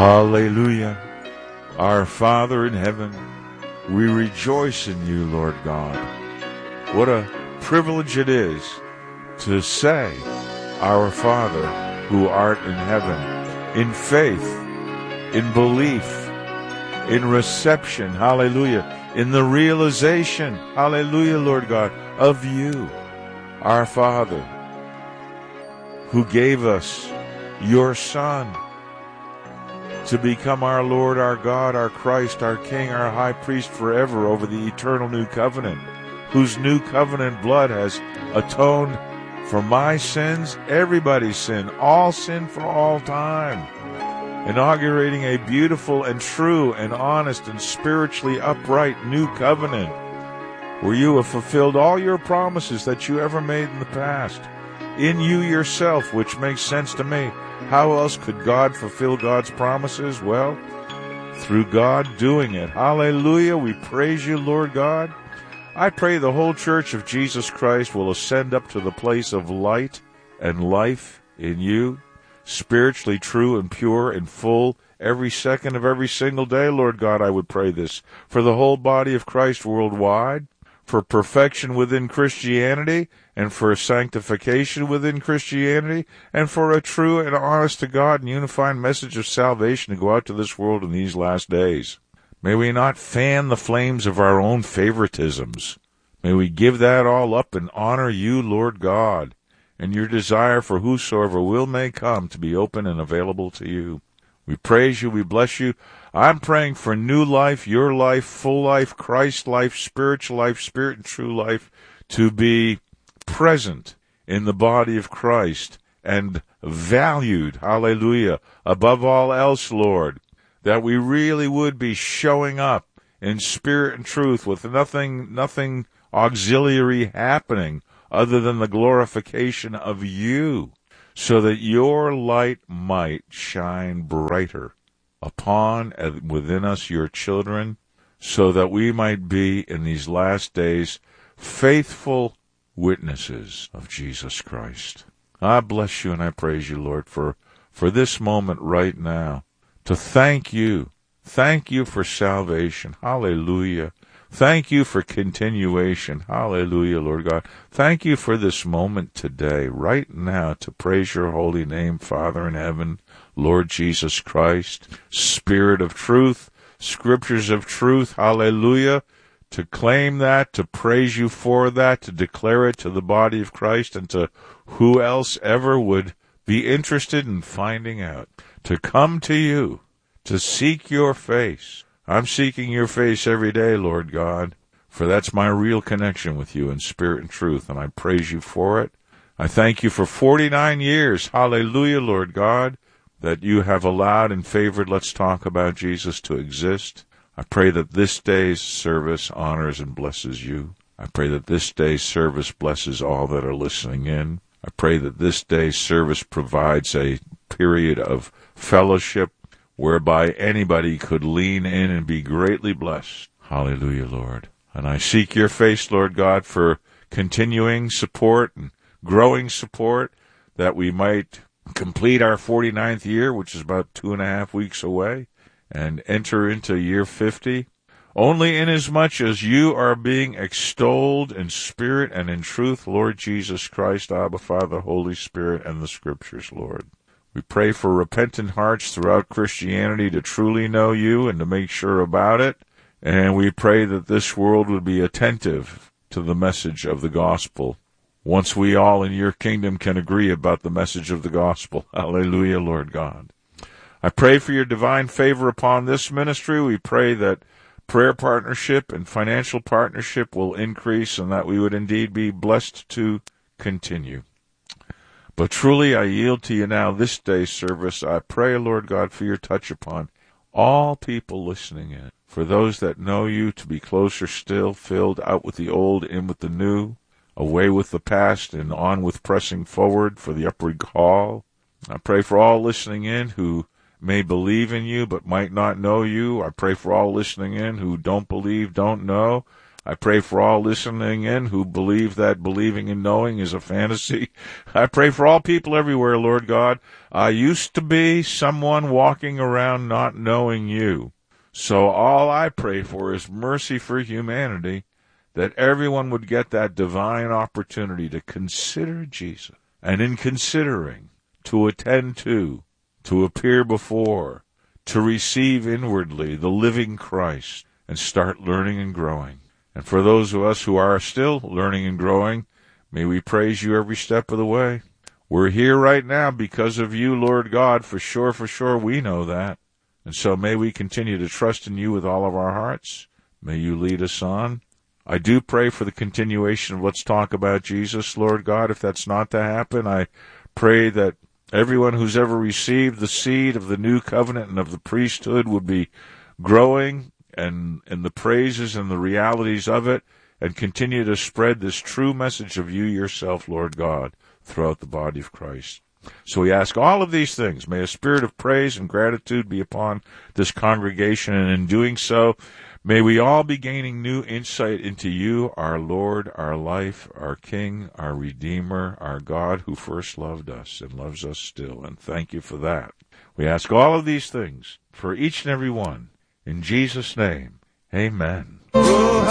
Hallelujah. Our Father in heaven, we rejoice in you, Lord God. What a privilege it is to say, Our Father, who art in heaven, in faith, in belief, in reception, hallelujah, in the realization, hallelujah, Lord God, of you, our Father, who gave us your Son to become our Lord, our God, our Christ, our King, our High Priest forever over the eternal new covenant, whose new covenant blood has atoned for my sins, everybody's sin, all sin for all time, inaugurating a beautiful and true and honest and spiritually upright new covenant where you have fulfilled all your promises that you ever made in the past in you yourself, which makes sense to me. How else could God fulfill God's promises? Well, through God doing it. Hallelujah. We praise you, Lord God. I pray the whole church of Jesus Christ will ascend up to the place of light and life in you, spiritually true and pure and full every second of every single day, Lord God. I would pray this for the whole body of Christ worldwide, for perfection within Christianity, and for sanctification within Christianity, and for a true and honest to God and unified message of salvation to go out to this world in these last days. May we not fan the flames of our own favoritisms. May we give that all up and honor you, Lord God, and your desire for whosoever will may come to be open and available to you. We praise you, we bless you. I'm praying for new life, your life, full life, Christ life, spiritual life, spirit and true life, to be present in the body of Christ and valued, hallelujah, above all else, Lord, that we really would be showing up in spirit and truth with nothing auxiliary happening other than the glorification of you, so that your light might shine brighter upon and within us, your children, so that we might be in these last days faithful witnesses of Jesus Christ. I bless you and I praise you, Lord, for this moment right now, to thank you. Thank you for salvation. Hallelujah. Thank you for continuation. Hallelujah, Lord God. Thank you for this moment today, right now, to praise your holy name, Father in heaven, Lord Jesus Christ, Spirit of truth, Scriptures of truth. Hallelujah. To claim that, to praise you for that, to declare it to the body of Christ and to who else ever would be interested in finding out. To come to you, to seek your face. I'm seeking your face every day, Lord God, for that's my real connection with you in spirit and truth, and I praise you for it. I thank you for 49 years, hallelujah, Lord God, that you have allowed and favored Let's Talk About Jesus to exist. I pray that this day's service honors and blesses you. I pray that this day's service blesses all that are listening in. I pray that this day's service provides a period of fellowship whereby anybody could lean in and be greatly blessed. Hallelujah, Lord. And I seek your face, Lord God, for continuing support and growing support, that we might complete our 49th year, which is about 2.5 weeks away, and enter into year 50, only inasmuch as you are being extolled in spirit and in truth, Lord Jesus Christ, Abba, Father, Holy Spirit, and the Scriptures, Lord. We pray for repentant hearts throughout Christianity to truly know you and to make sure about it. And we pray that this world would be attentive to the message of the gospel once we all in your kingdom can agree about the message of the gospel. Hallelujah, Lord God. I pray for your divine favor upon this ministry. We pray that prayer partnership and financial partnership will increase and that we would indeed be blessed to continue. But truly I yield to you now this day's service. I pray, Lord God, for your touch upon all people listening in, for those that know you to be closer still, filled out with the old, in with the new, away with the past, and on with pressing forward for the upward call. I pray for all listening in who may believe in you but might not know you. I pray for all listening in who don't believe, don't know. I pray for all listening in who believe that believing and knowing is a fantasy. I pray for all people everywhere, Lord God. I used to be someone walking around not knowing you. So all I pray for is mercy for humanity, that everyone would get that divine opportunity to consider Jesus, and in considering, to attend to appear before, to receive inwardly the living Christ, and start learning and growing. And for those of us who are still learning and growing, may we praise you every step of the way. We're here right now because of you, Lord God, for sure, we know that. And so may we continue to trust in you with all of our hearts. May you lead us on. I do pray for the continuation of Let's Talk About Jesus, Lord God. If that's not to happen, I pray that everyone who's ever received the seed of the new covenant and of the priesthood would be growing and the praises and the realities of it, and continue to spread this true message of you yourself, Lord God, throughout the body of Christ. So we ask all of these things. May a spirit of praise and gratitude be upon this congregation, and in doing so, may we all be gaining new insight into you, our Lord, our life, our King, our Redeemer, our God who first loved us and loves us still. And thank you for that. We ask all of these things for each and every one. In Jesus' name, amen.